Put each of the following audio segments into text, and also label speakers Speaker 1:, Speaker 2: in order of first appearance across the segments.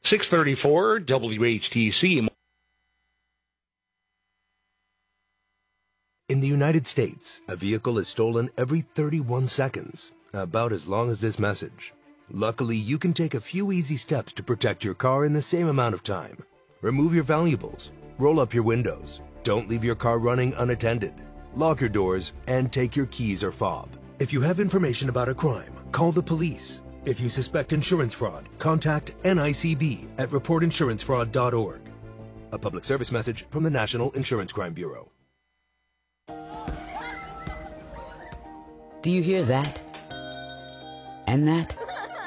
Speaker 1: 634 WHTC.
Speaker 2: In the United States, a vehicle is stolen every 31 seconds, about as long as this message. Luckily, you can take a few easy steps to protect your car in the same amount of time. Remove your valuables, roll up your windows, don't leave your car running unattended, lock your doors, and take your keys or fob. If you have information about a crime, call the police. If you suspect insurance fraud, contact NICB at reportinsurancefraud.org. A public service message from the National Insurance Crime Bureau.
Speaker 3: Do you hear that? And that?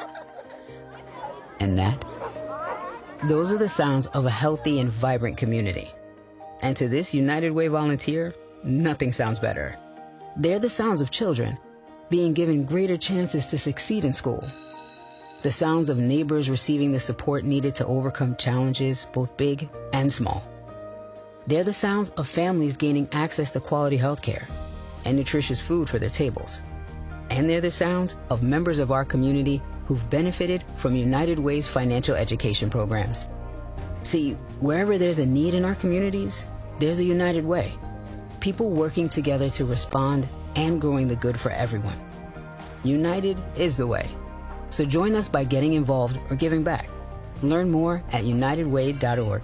Speaker 3: And that? Those are the sounds of a healthy and vibrant community. And to this United Way volunteer, nothing sounds better. They're the sounds of children being given greater chances to succeed in school. The sounds of neighbors receiving the support needed to overcome challenges, both big and small. They're the sounds of families gaining access to quality health care and nutritious food for their tables. And they're the sounds of members of our community who've benefited from United Way's financial education programs. See, wherever there's a need in our communities, there's a United Way. People working together to respond and growing the good for everyone. United is the way. So join us by getting involved or giving back. Learn more at unitedway.org.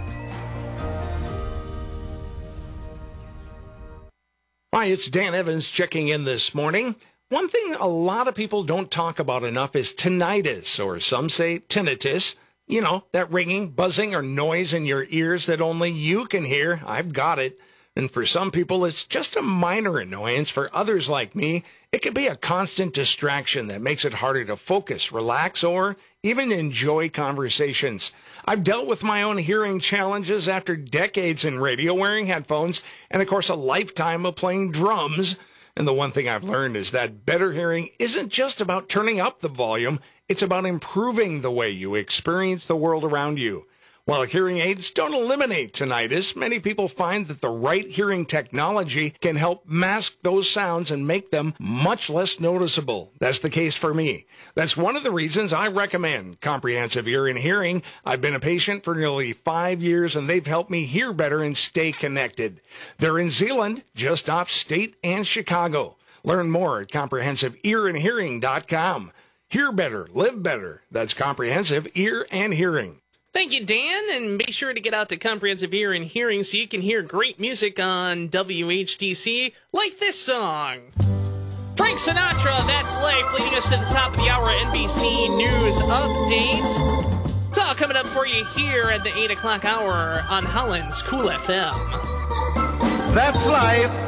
Speaker 1: Hi, it's Dan Evans checking in this morning. One thing a lot of people don't talk about enough is tinnitus, or some say tinnitus. You know, that ringing, buzzing, or noise in your ears that only you can hear. I've got it. And for some people, it's just a minor annoyance. For others like me, it can be a constant distraction that makes it harder to focus, relax, or even enjoy conversations. I've dealt with my own hearing challenges after decades in radio, wearing headphones, and of course a lifetime of playing drums. And the one thing I've learned is that better hearing isn't just about turning up the volume, it's about improving the way you experience the world around you. While hearing aids don't eliminate tinnitus, many people find that the right hearing technology can help mask those sounds and make them much less noticeable. That's the case for me. That's one of the reasons I recommend Comprehensive Ear and Hearing. I've been a patient for nearly 5 years, and they've helped me hear better and stay connected. They're in Zeeland, just off State and Chicago. Learn more at comprehensiveearandhearing.com. Hear better, live better. That's Comprehensive Ear and Hearing.
Speaker 4: Thank you, Dan, and be sure to get out to Comprehensive Ear and Hearing so you can hear great music on WHTC, like this song. Frank Sinatra, That's Life, leading us to the top of the hour NBC News Update. It's all coming up for you here at the 8 o'clock hour on Holland's Cool FM.
Speaker 5: That's life.